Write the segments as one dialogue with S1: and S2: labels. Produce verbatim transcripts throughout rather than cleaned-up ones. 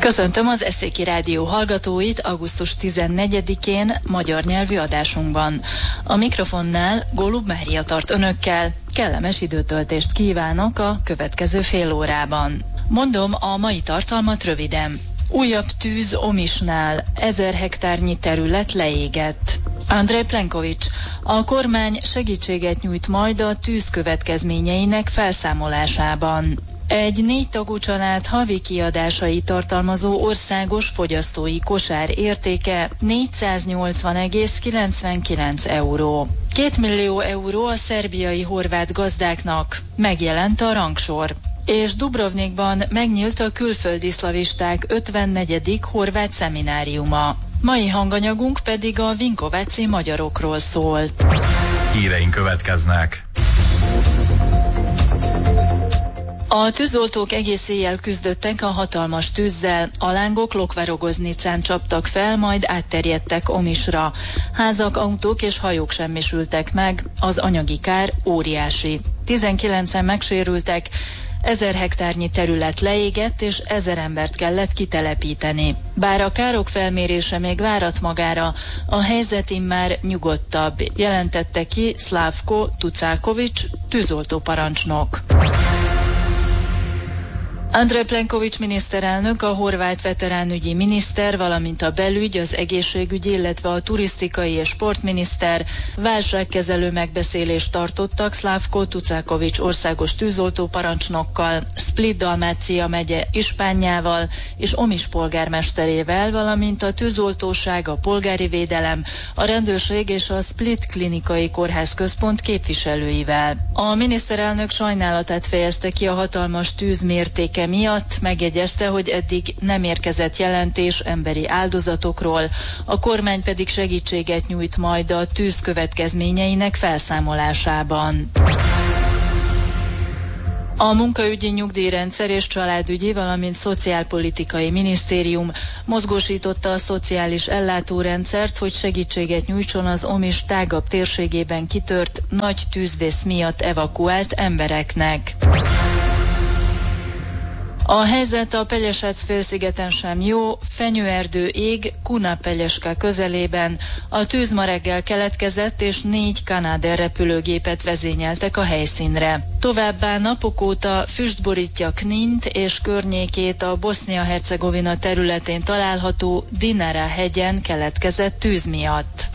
S1: Köszöntöm az Eszéki Rádió hallgatóit augusztus tizennegyedikén magyar nyelvű adásunkban. A mikrofonnál Golub Mária tart önökkel. Kellemes időtöltést kívánok a következő fél órában. Mondom a mai tartalmat röviden. Újabb tűz Omisnál, ezer hektárnyi terület leégett. Andrej Plenković, a kormány segítséget nyújt majd a tűz következményeinek felszámolásában. Egy négy tagú család havi kiadásait tartalmazó országos fogyasztói kosár értéke négyszáznyolcvan egész kilencvenkilenc euró. Két millió euró a szerbiai horvát gazdáknak, megjelent a rangsor. És Dubrovnikban megnyílt a külföldi szlavisták ötvennegyedik horvát szemináriuma. Mai hanganyagunk pedig a vinkováci magyarokról szól.
S2: Híreink következnek.
S1: A tűzoltók egész éjjel küzdöttek a hatalmas tűzzel, a lángok Lokvarogoznicán csaptak fel, majd átterjedtek Omisra. Házak, autók és hajók semmisültek meg, az anyagi kár óriási. tizenkilencen megsérültek, ezer hektárnyi terület leégett, és ezer embert kellett kitelepíteni. Bár a károk felmérése még várat magára, a helyzet immár nyugodtabb, jelentette ki Slavko Tucaković, tűzoltó parancsnok. Andrej Plenković miniszterelnök, a horvát veteránügyi miniszter, valamint a belügy, az egészségügyi, illetve a turisztikai és sportminiszter válságkezelő megbeszélést tartottak Slavko Tucaković országos tűzoltó parancsnokkal, Split-Dalmácia megye ispánjával és Omis polgármesterével, valamint a tűzoltóság, a polgári védelem, a rendőrség és a Split klinikai kórház központ képviselőivel. A miniszterelnök sajnálatát fejezte ki a hatalmas tűz mértéke miatt, megjegyezte, hogy eddig nem érkezett jelentés emberi áldozatokról, a kormány pedig segítséget nyújt majd a tűz következményeinek felszámolásában. A munkaügyi, nyugdíjrendszer és családügyi, valamint szociálpolitikai minisztérium mozgósította a szociális ellátórendszert, hogy segítséget nyújtson az Omis tágabb térségében kitört nagy tűzvész miatt evakuált embereknek. A helyzet a Pelješac-félszigeten sem jó, fenyőerdő ég Kuna-Pelješka közelében. A tűz ma reggel keletkezett, és négy Canadair repülőgépet vezényeltek a helyszínre. Továbbá napok óta füst borítja Knint és környékét a Bosznia-Hercegovina területén található Dinara hegyen keletkezett tűz miatt.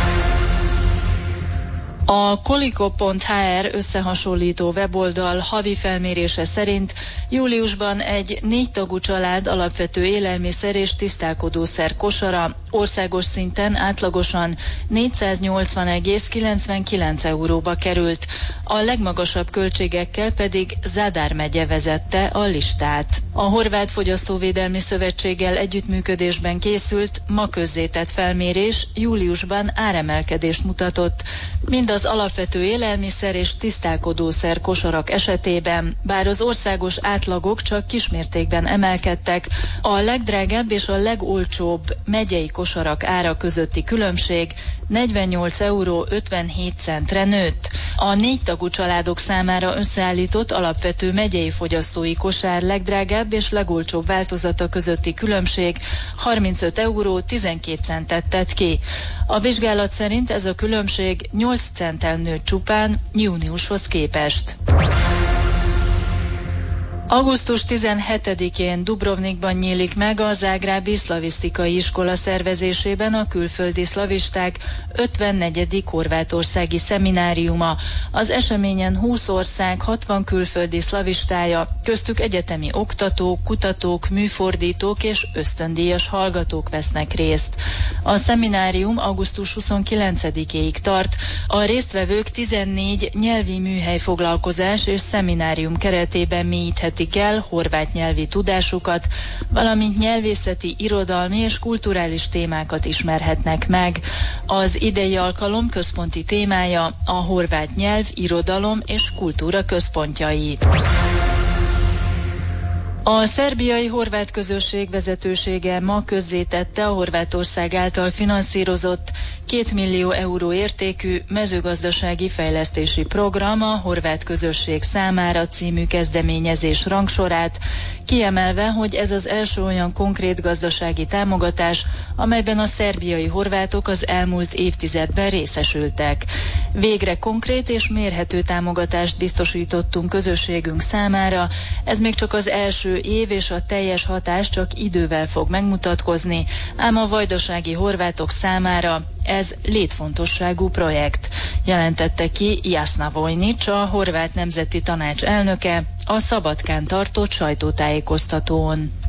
S1: A koliko pont há er összehasonlító weboldal havi felmérése szerint júliusban egy négy tagú család alapvető élelmiszer és tisztálkodószer kosara országos szinten átlagosan négyszáznyolcvan egész kilencvenkilenc euróba került, a legmagasabb költségekkel pedig Zadar megye vezette a listát. A Horvát Fogyasztóvédelmi Szövetséggel együttműködésben készült, ma közzétett felmérés júliusban áremelkedést mutatott, mind az alapvető élelmiszer és tisztálkodószer kosarak esetében, bár az országos átlagok csak kismértékben emelkedtek, a legdrágább és a legolcsóbb megyei kosarak ára közötti különbség negyvennyolc euró ötvenhét centre nőtt. A négy tagú családok számára összeállított alapvető megyei fogyasztói kosár legdrágább és legolcsóbb változata közötti különbség harmincöt euró tizenkét centet tett ki. A vizsgálat szerint ez a különbség nyolc centtel nőtt csupán júniushoz képest. augusztus tizenhetedikén Dubrovnikban nyílik meg a zágrábi szlavisztikai iskola szervezésében a külföldi szlavisták ötvennegyedik horvátországi szemináriuma. Az eseményen húsz ország, hatvan külföldi szlavistája, köztük egyetemi oktatók, kutatók, műfordítók és ösztöndíjas hallgatók vesznek részt. A szeminárium augusztus huszonkilencedikéig tart. A résztvevők tizennégy nyelvi műhely foglalkozás és szeminárium keretében mélyíthetik el horvát nyelvi tudásukat, valamint nyelvészeti, irodalmi és kulturális témákat ismerhetnek meg. Az idei alkalom központi témája a horvát nyelv, irodalom és kultúra központjai. A szerbiai horvát közösség vezetősége ma közzétette a Horvátország által finanszírozott két millió euró értékű mezőgazdasági fejlesztési program a horvát közösség számára című kezdeményezés rangsorát Kiemelve, hogy ez az első olyan konkrét gazdasági támogatás, amelyben a szerbiai horvátok az elmúlt évtizedben részesültek. Végre konkrét és mérhető támogatást biztosítottunk közösségünk számára, ez még csak az első év, és a teljes hatás csak idővel fog megmutatkozni, ám a vajdasági horvátok számára ez létfontosságú projekt, jelentette ki Jasna Vojnics, a Horvát Nemzeti Tanács elnöke a Szabadkán tartott sajtótájékoztatón.